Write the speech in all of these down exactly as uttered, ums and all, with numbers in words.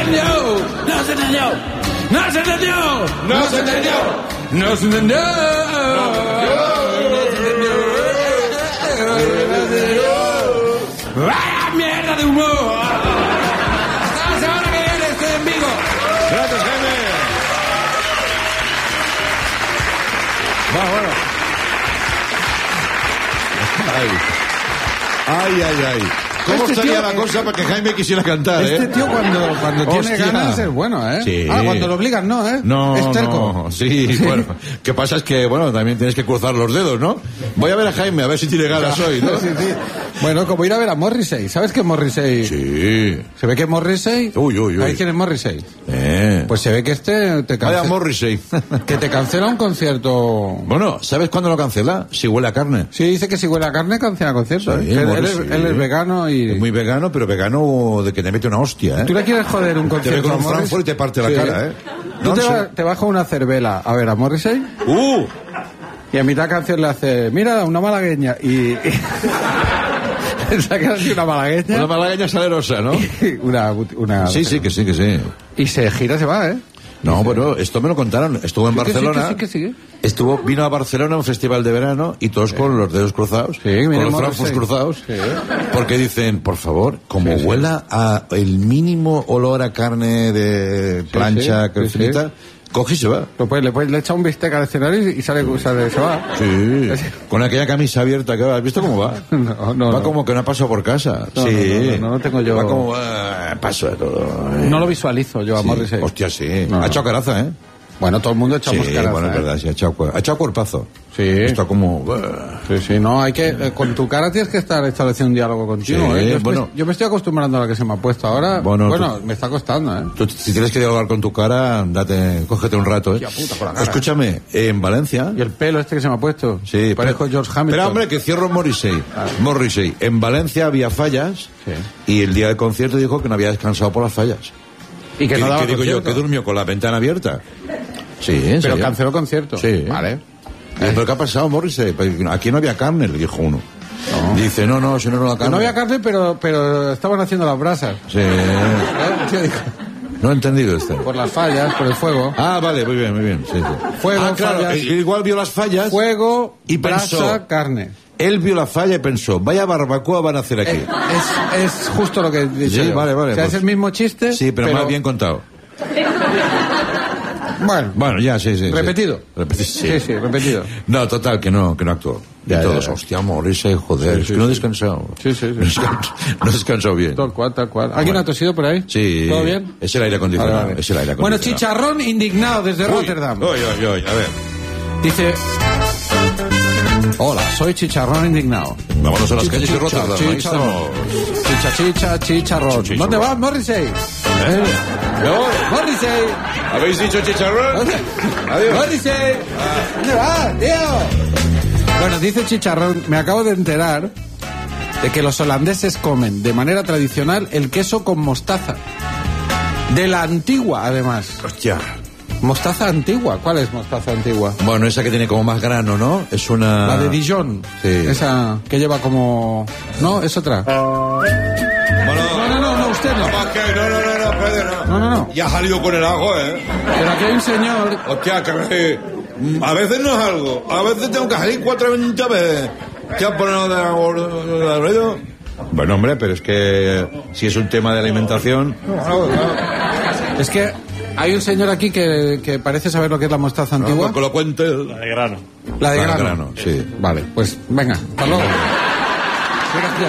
entendió, no se entendió, no se entendió, no se entendió, no se entendió, ¡vaya mierda de humor! ¡Hasta la semana que viene estoy en vivo! Gracias, Jaime. Va, bueno. Ay, ay, ay. ¿Cómo Este estaría tío, la eh, cosa para que Jaime quisiera cantar, Este eh? tío cuando, cuando tiene Hostia. ganas es bueno, ¿eh? Sí. Ah, cuando lo obligan no, ¿eh? No, es terco. no, sí, bueno. ¿Qué pasa? Es que, bueno, también tienes que cruzar los dedos, ¿no? Voy a ver a Jaime, a ver si tiene ganas hoy, ¿no? Sí, sí. Bueno, como ir a ver a Morrissey. ¿Sabes qué es Morrissey? Sí. ¿Se ve que es Morrissey? Uy, uy, uy. ¿Sabes quién es Morrissey? Eh. Pues se ve que este te Vaya cancela, Morrissey. que te cancela un concierto. Bueno, ¿sabes cuándo lo cancela? Si huele a carne. Sí, dice que si huele a carne cancela conciertos. Sí, ¿eh? Que él, él es, Morrissey. él es vegano y... Es muy vegano, pero vegano de que te mete una hostia, ¿eh? ¿Tú le quieres joder un Te ve concierto con a un Morrissey? Frankfurt y te parte la Sí. cara, ¿eh? Tú No, te, sí. va- te vas con una cervela a ver a Morrissey ¡Uh! y a mitad canción le hace, mira, una malagueña y... y saca así una malagueña. Una malagueña salerosa, ¿no? una, una... Sí, sí, que sí, que sí. Y se gira, se va, ¿eh? No, bueno, esto me lo contaron. Estuvo en Sí, que sí, Barcelona. que sí, que sí, que sí. Estuvo, vino a Barcelona a un festival de verano y todos con los dedos cruzados. Sí, con mira, los Morrissey. francos cruzados. Sí. Porque dicen, por favor, como Sí, sí. huela a el mínimo olor a carne de plancha sí, que sí, frita, coge y se va. Lo puedes- le, puedes- le echa un bistec al escenario y sale, sale se va. Sí, con aquella camisa abierta que va. ¿Has visto cómo va? No, no, va no. como que no ha pasado por casa. No, sí. no, no, no, no tengo yo- Va como, ah, paso de todo. No lo visualizo yo a Sí. Morrissey. Hostia, sí. No, ha no. echado caraza, ¿eh? Bueno, todo el mundo echamos Sí, caraza, bueno, es ¿eh? verdad, sí, ha echado, cu- ha echado cuerpazo. Sí. Está como... ah. Sí, sí, no, hay que... eh, con tu cara tienes que estar estableciendo un diálogo continuo, Sí, ¿eh? Yo, bueno. me, yo me estoy acostumbrando a la que se me ha puesto ahora. Bueno, Bueno, tú- me está costando, ¿eh? Tú, si tienes que dialogar con tu cara, date, cógete un rato, ¿eh? Hostia puta, con la cara. Escúchame, en Valencia... Y el pelo este que se me ha puesto. Sí, Parezco pero- George Hamilton. Pero hombre, que cierro Morrissey. Morrissey. En Valencia había fallas Sí. y el día del concierto dijo que no había descansado por las fallas. Y que no daba ¿Qué digo yo? concierto. Que durmió con la ventana abierta. Sí, en Pero serio. canceló concierto. Sí. Vale. ¿Pero qué ha pasado, Morrissey? Pues aquí no había carne, le dijo uno. Dice, no, no, si no, no la Que carne. no había carne, pero, pero estaban haciendo las brasas. Sí. ¿Eh? Tío, dijo, No he entendido esto. por las fallas, por el fuego. Ah, vale, muy bien, muy bien. Sí, sí. Fuego, Ah, claro, fallas. eh, igual vio las fallas. Fuego, Y brasa, pensó- carne. Él vio la falla y pensó, vaya barbacoa van a hacer aquí. Eh, Es, es justo lo que he dicho Sí, yo. vale, vale, O sea, pues- es el mismo chiste. Sí, pero, más bien contado. Bueno, Bueno, ya, sí, sí. sí. Repetido. Repeti- sí, sí, repetido. No, total, que no, que no actuó. Ya, y todos, ya, ya. hostia, Morrissey, joder, Sí, es sí, que no he sí. descansado. Sí, sí, sí. No he descansado, no he descansado bien. Tal cual, tal cual. ¿Alguien Bueno. ha tosido por ahí? Sí. ¿Todo bien? Es el aire acondicionado. Vale, vale. Es el aire Bueno, acondicionado. Chicharrón indignado desde Uy, Rotterdam. Uy, uy, uy, a ver. Dice... Hola, soy Chicharrón indignado. Vámonos a las calles de Chicha, Rotterdam. Ahí chicharrón. estamos. Chicha, chicha, chicharrón. Chicha, ¿Dónde chicha. vas, Morrissey? ¿Eh? ¿No? Morrissey. ¿Habéis dicho chicharrón? ¿Dónde? Adiós. Morrissey. ¿Dónde vas, tío? Bueno, dice Chicharrón, me acabo de enterar de que los holandeses comen de manera tradicional el queso con mostaza. De la antigua, además. Hostia. Mostaza antigua. ¿Cuál es mostaza antigua? Bueno, esa que tiene como más grano, ¿no? Es una... La de Dijon. Sí. Esa que lleva como... No, es otra. Bueno, No, no, no, no, usted no. Capaz que- no, no, no, no, Pedro, no. No, no, no. Ya ha salido con el ajo, ¿eh? Pero aquí hay un señor... Hostia, que me- mm, a veces no es algo. A veces tengo que salir cuatro veinte veces. ¿Qué has ponido de, de ruido? Bueno, hombre, pero es que si es un tema de alimentación... Es que hay un señor aquí que, que parece saber lo que es la mostaza antigua. Que lo cuente. La de grano. La de La de grano. grano, sí. Vale, pues venga, hasta luego. Gracias.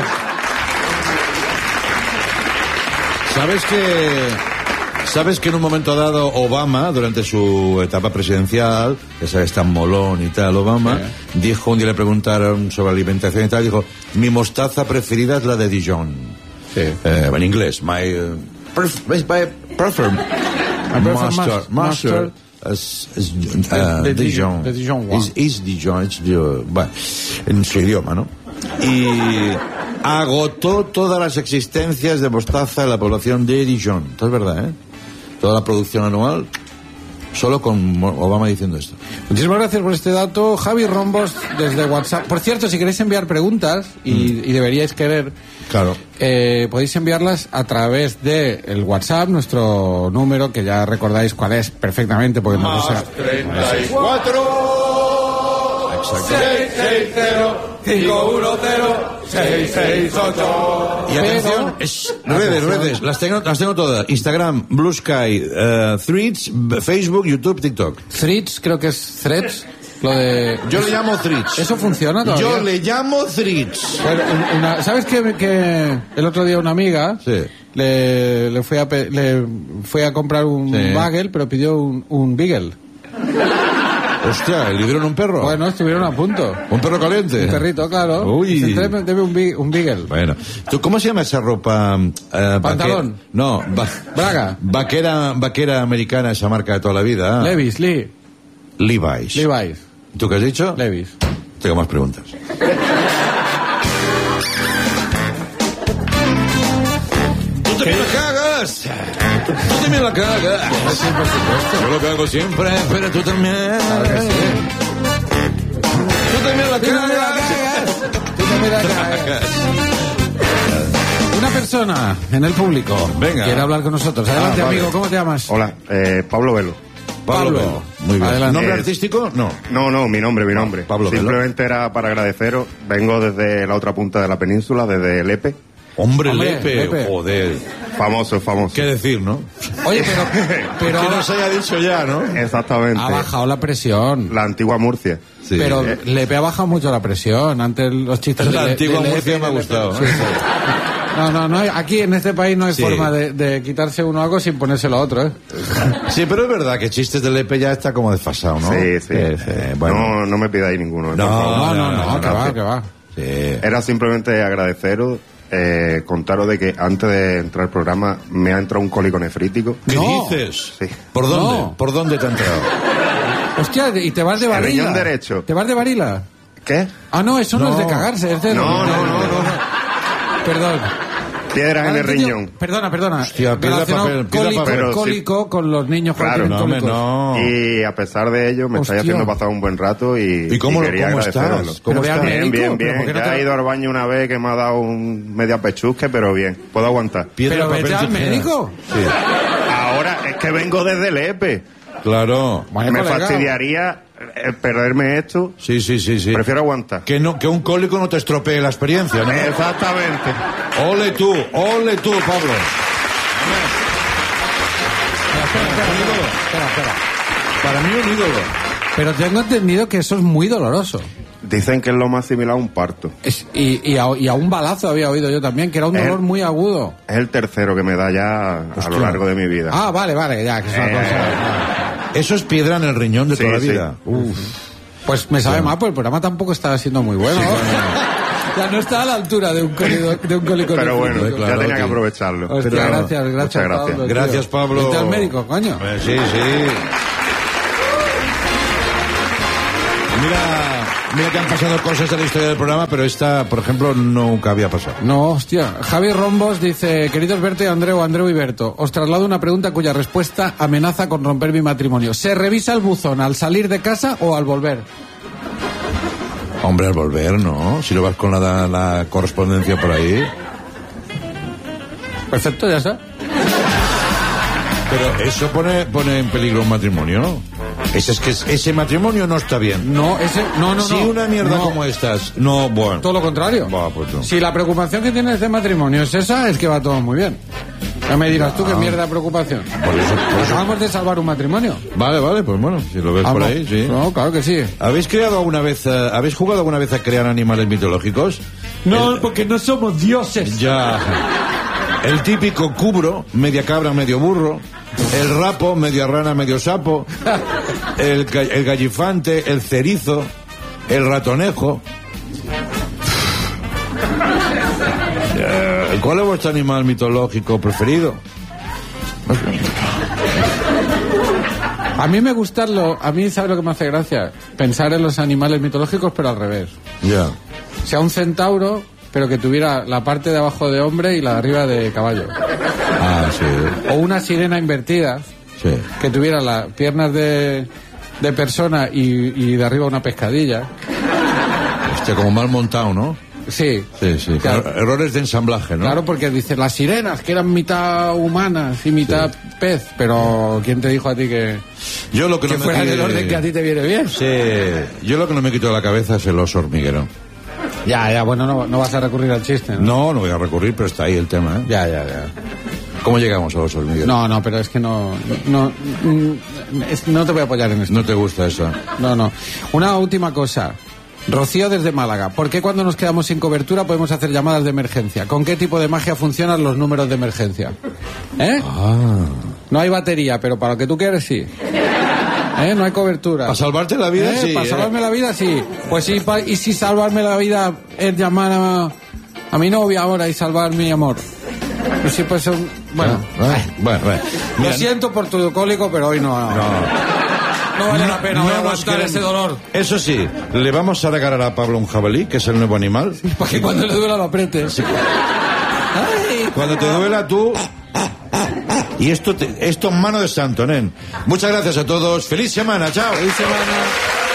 ¿Sabes que... ¿Sabes que en un momento dado Obama, durante su etapa presidencial, que sabes, tan molón y tal, Obama, Sí. dijo, un día le preguntaron sobre alimentación y tal, dijo, mi mostaza preferida es la de Dijon. Sí. Eh, en inglés, my, uh, pref- my prefer I prefer mustard, mus- mustard mustard. is, is, uh, De- de Dijon. Dijon, de Dijon, wow. Is, is Dijon, it's Dijon. Bueno, en su idioma, ¿no? Y agotó todas las existencias de mostaza en la población de Dijon. Esto es verdad, ¿eh? Toda la producción anual Solo con Obama diciendo esto. Muchísimas gracias por este dato, Javi Rombos, desde WhatsApp. Por cierto, si queréis enviar preguntas, y, mm. y deberíais querer, claro, eh, podéis enviarlas a través de el WhatsApp, nuestro número, que ya recordáis cuál es perfectamente, porque no lo sé. treinta y cuatro seis seis cero cinco uno cero seis seis ocho. Y atención, es, redes, redes, las tengo, las tengo todas. Instagram, Blue Sky, uh, Threads, Facebook, YouTube, TikTok. Threads, creo que es Threads. Lo de... Yo le llamo Threads. ¿Eso funciona todavía? Yo le llamo Threads. Bueno, una, ¿sabes que, que el otro día una amiga sí. le, le, fue a, le fue a comprar un sí. bagel, pero pidió un, un beagle? Hostia, ¿le dieron un perro? Bueno, estuvieron a punto. ¿Un perro caliente? Un perrito, claro. Uy. Debe, debe un, bi, un beagle. Bueno. ¿Tú, ¿Cómo se llama esa ropa? Uh, ¿Pantalón? Vaquer... No. Va... ¿Braga? Vaquera, vaquera americana, esa marca de toda la vida. Levi's, Lee. Levi's. Levi's. ¿Tú qué has dicho? Levi's. Tengo más preguntas. ¡Tú también la cagas! ¡Tú también la cagas! Sí, por supuesto. Yo lo cago siempre, pero tú también. Claro que sí. ¡Tú también la cagas! ¡Tú también la cagas! Una persona en el público Venga. quiere hablar con nosotros. Adelante, ah, vale. amigo, ¿cómo te llamas? Hola, eh, Pablo Velo. Pablo, Pablo Velo. Muy bien. Adelante. ¿Nombre artístico? No. No, no, mi nombre, mi nombre. Pablo Simplemente Velo. Era para agradeceros. Vengo desde la otra punta de la península, desde Lepe. Hombre, Hombre Lepe, Lepe, joder. Famoso, famoso. ¿Qué decir, no? Oye, pero... pero que nos haya dicho ya, ¿no? Exactamente. Ha bajado la presión. La antigua Murcia. Sí. Pero Eh. Lepe ha bajado mucho la presión. Antes los chistes La de, antigua de Murcia Lepe, me ha de gustado. Lepe. Sí, sí. No, no, no. Aquí en este país no hay Sí. forma de, de quitarse uno algo sin ponérselo a otro, ¿eh? Sí, pero es verdad que chistes de Lepe ya está como desfasado, ¿no? Sí, sí. Eh, bueno. No, no me pidáis ninguno. No, por favor. No, no, no, no, que no, va, sí. que va. Sí. Era simplemente agradeceros, eh, contaros de que antes de entrar al programa me ha entrado un cólico nefrítico. ¿Qué No. dices? Sí. ¿Por dónde? No. ¿Por dónde te ha entrado? Hostia, ¿y te vas de El varila? riñón derecho. ¿Te vas de varila? ¿Qué? Ah, no, eso no, No. es de cagarse, es de... No, no, no, no. Perdón. Piedras en el Ahora entiendo- riñón. Perdona, perdona. Hostia, piedra, Relacionado papel, piedra, cólico, papel. Pero sí. cólico con los niños que Claro. tienen No, hombre, cólicos. no. Y a pesar de ello me estáis Hostia. haciendo pasar un buen rato y, ¿Y cómo, y quería cómo agradeceroslo. estás? ¿Cómo Pero ve al estás? Bien, médico, bien, pero ¿por bien. qué no Ya te- he ido al baño una vez que me ha dado un media pechusque, pero bien. Puedo aguantar. Piedra, Pero papel, vete al tijera. médico. Sí. Ahora es que vengo desde Lepe. Claro. Vaya Me colega. fastidiaría eh, perderme esto. Sí, sí, sí, sí. Prefiero aguantar. Que, no, que un cólico no te estropee la experiencia, ¿no? Exactamente. Ole tú, ole tú, Pablo. Espera, espera, espera, espera, espera. Para mí un ídolo. Pero tengo entendido que eso es muy doloroso. Dicen que es lo más similar a un parto. Es- y, y, a, y a un balazo había oído yo también, que era un Eh. dolor muy agudo. Es el tercero que me da ya a Hostia. lo largo de mi vida. Ah, vale, vale, ya, que es una Eh. cosa... Eso es piedra en el riñón de Sí, toda la sí. vida. Uf. Pues me sabe mal, porque el programa tampoco estaba siendo muy bueno. Ya no está a la altura de un cólico, de un cólico Pero bueno, nefrítico. claro, ya tenía que tío. aprovecharlo. Hostia, Pero- gracias, gracias, Muchas gracias. Pablo, tío. Gracias, Pablo. Vete al médico, coño. Eh, sí, sí. Mira, mira que han pasado cosas en la historia del programa, pero esta, por ejemplo, nunca había pasado. No, hostia. Javi Rombos dice, queridos Berto y Andreu, Andreu y Berto, os traslado una pregunta cuya respuesta amenaza con romper mi matrimonio. ¿Se revisa el buzón al salir de casa o al volver? Hombre, al volver, ¿no? Si lo vas con la, la correspondencia por ahí. Perfecto, ya está. Pero eso pone, pone en peligro un matrimonio. Ese, es que es- ese matrimonio no está bien. No, ese, no, no, Si no. una mierda No. como estas, no, bueno. Todo lo contrario. Va, pues no. Si la preocupación que tienes de matrimonio es esa, es que va todo muy bien. Ya me dirás tú qué mierda de preocupación. Por eso, por eso. Acabamos de salvar un matrimonio. Vale, vale, pues bueno, si lo ves por Vamos. ahí, sí. No, claro que sí. ¿Habéis creado alguna vez, eh, habéis jugado alguna vez a crear animales mitológicos? El- porque no somos dioses. Ya. El típico cubro, media cabra, medio burro. El rapo, media rana, medio sapo. El, ga- el gallifante, el cerizo. El ratonejo. Eh, ¿Cuál es vuestro animal mitológico preferido? A mí me gusta lo... A mí, ¿sabes lo que me hace gracia? Pensar en los animales mitológicos, pero al revés. Ya. O sea, un centauro, pero que tuviera la parte de abajo de hombre y la de arriba de caballo. Ah, sí. O una sirena invertida, Sí. que tuviera las piernas de, de persona y, y de arriba una pescadilla. Hostia, como mal montado, ¿no? Sí. Sí, sí. Claro. Claro, errores de ensamblaje, ¿no? Claro, porque dice las sirenas, que eran mitad humanas y mitad Sí. pez, pero ¿quién te dijo a ti que, Yo lo que, que no me fuera quite- del orden que a ti te viene bien? Sí. Yo lo que no me quito de la cabeza es el oso hormiguero. Ya, ya, bueno, no, no vas a recurrir al chiste, ¿no? No, no voy a recurrir, pero está ahí el tema, ¿eh? Ya, ya, ya. ¿Cómo llegamos a los hormigueros? No, no, pero es que no, no, mm, es- no te voy a apoyar en esto. ¿No te gusta eso? No, no. Una última cosa. Rocío desde Málaga. ¿Por qué cuando nos quedamos sin cobertura podemos hacer llamadas de emergencia? ¿Con qué tipo de magia funcionan los números de emergencia? ¿Eh? Ah. No hay batería, pero para lo que tú quieres, sí. ¿Eh? No hay cobertura. Para salvarte la vida, ¿Eh? sí. Para ¿eh? salvarme la vida, sí. Pues sí, pa- y si salvarme la vida es llamar a, a mi novia ahora y salvar mi amor. Pues sí, pues son... Bueno, Ah, bueno, bueno. lo Mira, siento por tu cólico, pero hoy no... no. No vale la pena, voy a No nos aguantar queremos- ese dolor. Eso sí, le vamos a regalar a Pablo un jabalí, que es el nuevo animal. Para que cuando le duela lo aprietes. Ay. Cuando te duela tú... Y esto, te- esto en mano de santo, nen. Muchas gracias a todos. ¡Feliz semana! ¡Chao! Feliz semana.